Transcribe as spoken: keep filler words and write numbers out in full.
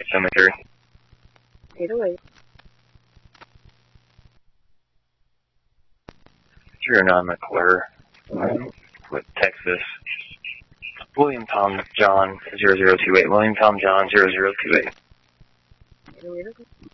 Cemetery. eight oh eight. zero nine McClure, with Texas. William Tom John zero zero two eight. William Tom John zero zero two eight. eight oh eight, okay.